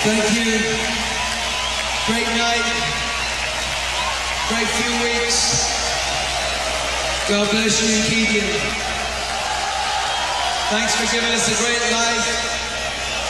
Thank you. Great night. Great few weeks. God bless you and keep you. Thanks for giving us a great life.